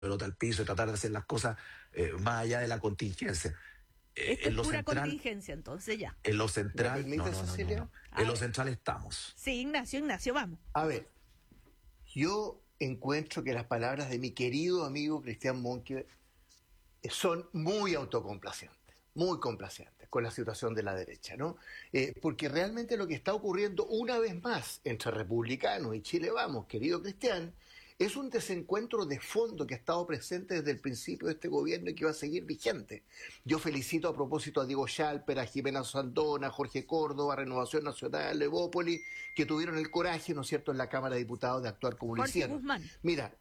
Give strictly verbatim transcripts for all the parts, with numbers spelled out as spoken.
pelota al piso y tratar de hacer las cosas eh, más allá de la contingencia. Eh, Esto en es lo pura central, contingencia, entonces ya. en lo ¿Me central, permite, no, no, no, no, Cecilia? no. A En lo ver. central estamos. Sí, Ignacio, Ignacio, vamos. A ver, yo encuentro que las palabras de mi querido amigo Cristian Monque son muy autocomplacientes, muy complacientes con la situación de la derecha, ¿no? Eh, porque realmente lo que está ocurriendo una vez más entre republicanos y Chile Vamos, querido Cristian, es un desencuentro de fondo que ha estado presente desde el principio de este gobierno y que va a seguir vigente. Yo felicito a propósito a Diego Schalper, a Jimena Sandón, a Jorge Córdoba, a Renovación Nacional, a Levópoli, que tuvieron el coraje, ¿no es cierto?, en la Cámara de Diputados de actuar como lo Jorge hicieron. Guzmán. Mira,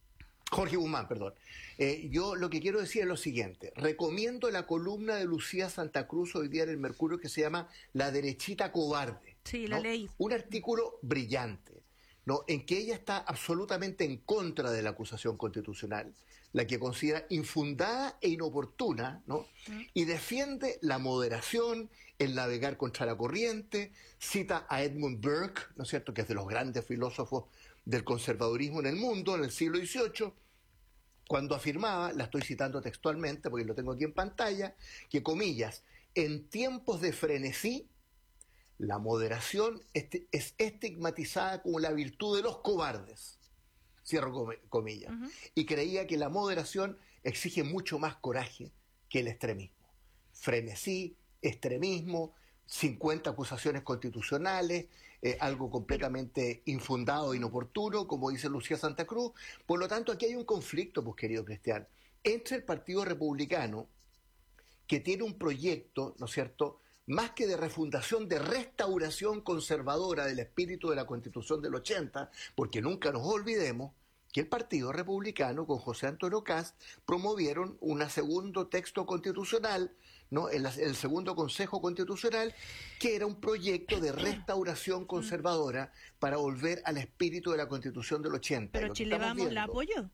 Jorge Guzmán, perdón. Eh, yo lo que quiero decir es lo siguiente. Recomiendo la columna de Lucía Santa Cruz hoy día en el Mercurio que se llama La derechita cobarde. Sí, la ¿no? leí. Un artículo brillante, ¿no? En que ella está absolutamente en contra de la acusación constitucional, la que considera infundada e inoportuna, ¿no? Y defiende la moderación, el navegar contra la corriente, cita a Edmund Burke, ¿no es cierto?, que es de los grandes filósofos del conservadurismo en el mundo, en el siglo dieciocho, cuando afirmaba, la estoy citando textualmente porque lo tengo aquí en pantalla, que, comillas, en tiempos de frenesí, la moderación este, es estigmatizada como la virtud de los cobardes, cierro comillas, uh-huh. Y creía que la moderación exige mucho más coraje que el extremismo. Frenesí, extremismo, cincuenta acusaciones constitucionales, eh, algo completamente infundado e inoportuno, como dice Lucía Santa Cruz. Por lo tanto, aquí hay un conflicto, pues, querido Cristian, entre el Partido Republicano, que tiene un proyecto, ¿no es cierto?, más que de refundación, de restauración conservadora del espíritu de la Constitución del ochenta, porque nunca nos olvidemos que el Partido Republicano con José Antonio Kast promovieron un segundo texto constitucional, ¿no?, el, el segundo Consejo Constitucional, que era un proyecto de restauración conservadora para volver al espíritu de la Constitución del ochenta. Pero Chile Vamos la apoyó.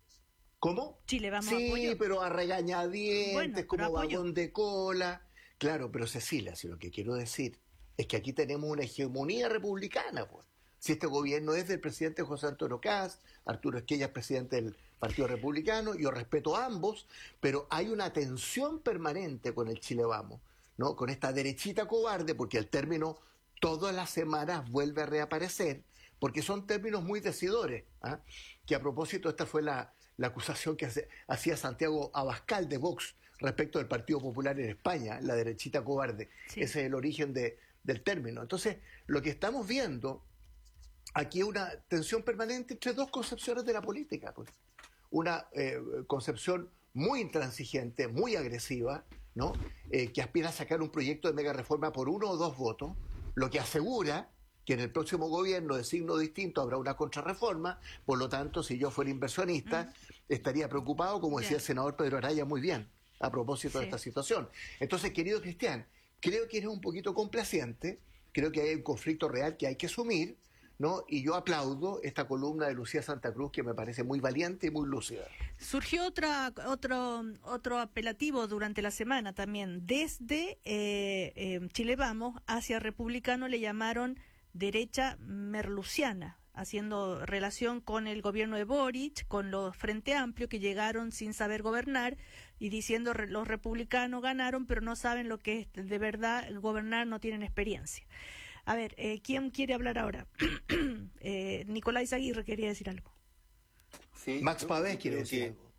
¿Cómo? Chile Vamos sí, apoyó. Sí, pero a regañadientes, bueno, como vagón de cola. Claro, pero Cecilia, si lo que quiero decir es que aquí tenemos una hegemonía republicana, pues. Si este gobierno es del presidente José Antonio Kast, Arturo Esquella es presidente del Partido Republicano, yo respeto a ambos, pero hay una tensión permanente con el Chile Vamos, ¿no? Con esta derechita cobarde, porque el término todas las semanas vuelve a reaparecer, porque son términos muy decidores, ¿eh? Que a propósito esta fue la, la acusación que hace, hacía Santiago Abascal de Vox respecto del Partido Popular en España, la derechita cobarde. Sí. Ese es el origen de, del término. Entonces, lo que estamos viendo aquí es una tensión permanente entre dos concepciones de la política, pues. Una eh, concepción muy intransigente, muy agresiva, ¿no? Eh, que aspira a sacar un proyecto de mega reforma por uno o dos votos, lo que asegura que en el próximo gobierno de signo distinto habrá una contrarreforma. Por lo tanto, si yo fuera inversionista, mm. estaría preocupado, como decía yeah. el senador Pedro Araya muy bien, a propósito sí. de esta situación. Entonces, querido Cristian, creo que eres un poquito complaciente, creo que hay un conflicto real que hay que asumir, ¿no? Y yo aplaudo esta columna de Lucía Santa Cruz, que me parece muy valiente y muy lúcida. Surgió otra, otro, otro apelativo durante la semana también. Desde eh, eh, Chile Vamos hacia Republicano le llamaron derecha merluciana, haciendo relación con el gobierno de Boric, con los Frente Amplio, que llegaron sin saber gobernar y diciendo re, los republicanos ganaron, pero no saben lo que es de verdad gobernar, no tienen experiencia. A ver, eh, ¿quién quiere hablar ahora? eh, Nicolás Aguirre quería decir algo. Sí, Max Pavés quiere decir algo.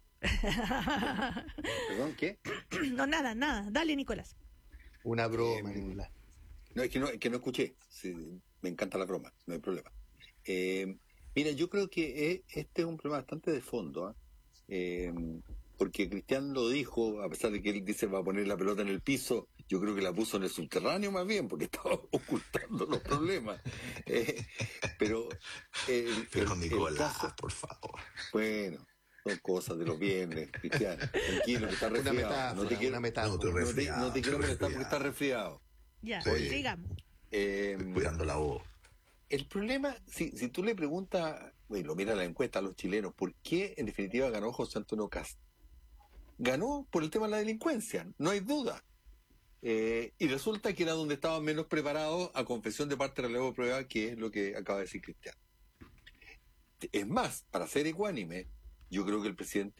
¿Perdón, qué? No, nada, nada. Dale, Nicolás. Una broma, eh, Nicolás. No, es que no, es que no escuché. Sí, me encanta la broma, no hay problema. Eh, mira, yo creo que es, este es un problema bastante de fondo, ¿eh? Eh, porque Cristian lo dijo, a pesar de que él dice va a poner la pelota en el piso, yo creo que la puso en el subterráneo más bien, porque estaba ocultando los problemas. Eh, pero el, pero el, Nicolás, el caso, por favor. Bueno, son cosas de los viernes, Cristian. Tranquilo, que está resfriado. Una metáfora, no te quiero, una metáfora. No, no te, no te quiero molestar porque está resfriado. Ya, sí. digamos. Eh, Cuidando la voz. El problema, si, si tú le preguntas, bueno, lo mira la encuesta a los chilenos, ¿por qué en definitiva ganó José Antonio Kast? Ganó por el tema de la delincuencia, no hay duda. Eh, y resulta que era donde estaban menos preparados, a confesión de parte de la ley de prueba, que es lo que acaba de decir Cristian. Es más, para ser ecuánime, yo creo que el presidente